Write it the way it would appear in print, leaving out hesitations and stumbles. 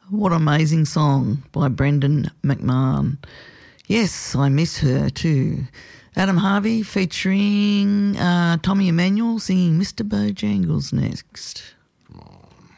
What an amazing song by Brendan McMahon. Yes, I miss her too. Adam Harvey featuring Tommy Emmanuel singing Mr. Bojangles next.